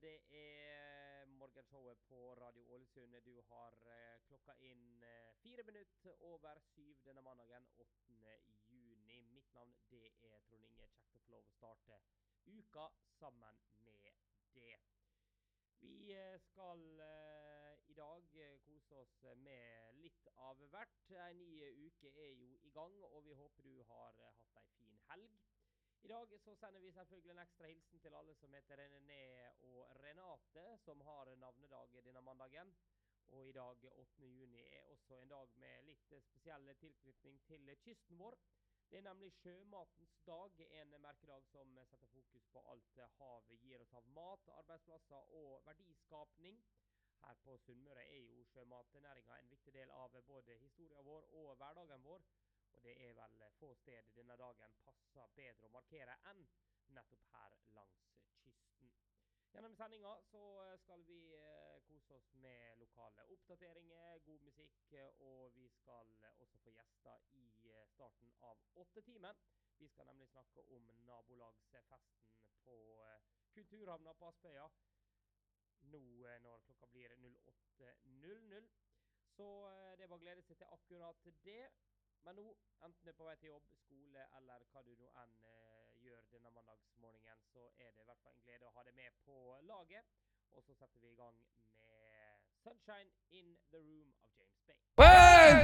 Det morgenshowet på Radio Ålesund. Du har klokka inn 4 minutter over 7 denne mandagen 8. juni. Mitt navn det Trond Inge. Kjekt å få lov å starte uka sammen med det. Vi skal i dag kose oss med litt av hvert. En ny uke jo i gang, og vi håper du har hatt en fin helg. I dag så sender vi selvfølgelig en ekstra hilsen til alle som heter René og Renate, som har navnedag denne mandagen. Og i dag, 8. juni, også en dag med litt spesiell tilknytning til kysten vår. Det nemlig sjømatens dag, en merkedag som setter fokus på alt havet gir oss av mat, arbeidsplasser og verdiskapning. Her på Sunnmøre jo sjømatnæringen en viktig del av både historien vår og hverdagen vår. Og det vel få steder denne dagen passer bedre å markere enn nettopp her langs kysten. Gjennom sendingen så skal vi kose oss med lokale oppdateringer, god musikk, og vi skal også få gjester i starten av 8-timen. Vi skal nemlig snakke om nabolagsfesten på Kulturhavna på Aspøya, nå når klokka blir 08:00. Så det var glede seg til akkurat det. Men nå, enten på vei til jobb, skole eller hva du nå enn gjør denne mandagsmorgenen, så det i hvert fall en glede å ha deg med på laget. Og så setter vi i gang med Sunshine in the Room av James Bay. 1,